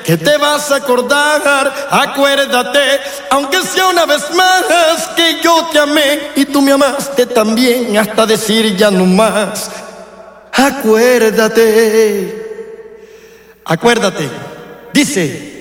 que te vas a acordar. Acuérdate, aunque sea una vez más, que yo te amé y tú me amaste también, hasta decir ya no más. Acuérdate, acuérdate, dice.